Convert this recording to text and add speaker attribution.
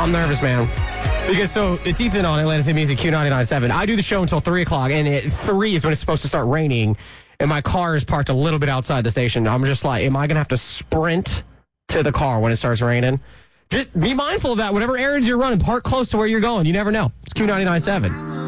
Speaker 1: I'm nervous, man. Because it's Ethan on Atlanta City Music Q99.7. I do the show until 3 o'clock, and at 3 is when it's supposed to start raining, and my car is parked a little bit outside the station. I'm just like, am I going to have to sprint to the car when it starts raining? Just be mindful of that. Whatever errands you're running, park close to where you're going. You never know. It's Q99.7.